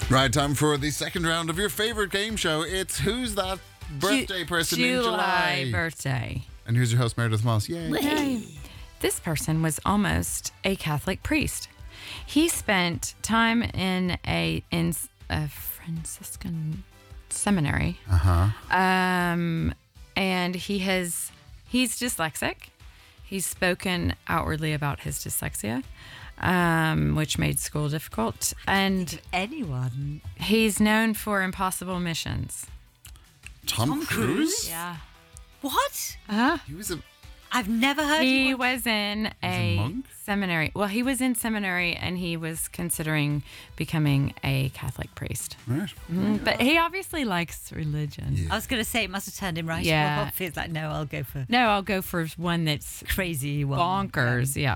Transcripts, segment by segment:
Right, time for the second round of your favorite game show. It's Who's That Birthday Person in July? Birthday. And here's your host, Meredith Moss. Yay. Yay. This person was almost a Catholic priest. He spent time in a Franciscan seminary. And he's dyslexic. He's spoken outwardly about his dyslexia, which made school difficult. And anyone. He's known for impossible missions. Tom Cruise? Yeah. What? He was a... I've never heard He of was in a monk? seminary. Well, he was in seminary and he was considering becoming a Catholic priest. Right. But he obviously likes religion. Yeah. I was going to say it must have turned him right Yeah. off. He's like, no, I'll go for No, I'll go for one that's crazy one. bonkers. Yeah.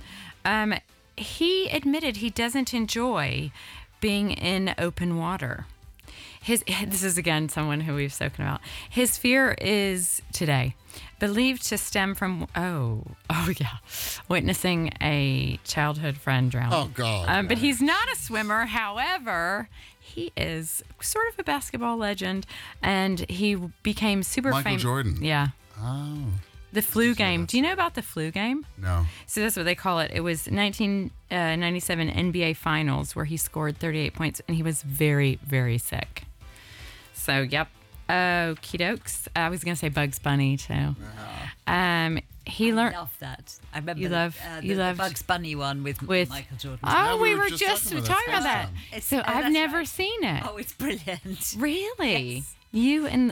He admitted he doesn't enjoy being in open water. This is again someone who we've spoken about. His fear is today believed to stem from witnessing a childhood friend drown. Oh, God. But he's not a swimmer. However, he is sort of a basketball legend, and he became super famous. Michael Jordan. Yeah. Oh, The flu game. Do you know about the flu game? no. So that's what they call it. It was 1997 NBA Finals where he scored 38 points, and he was very, very sick. So, yep. Okie dokes. I was going to say Bugs Bunny, too. He I learned. love that. I remember You love- the, you loved- Bugs Bunny one with Michael Jordan. Oh, Yeah, we were just talking talking about that. Space Jam. So I've that's never right. seen it. Oh, it's brilliant. Really? Yes. You and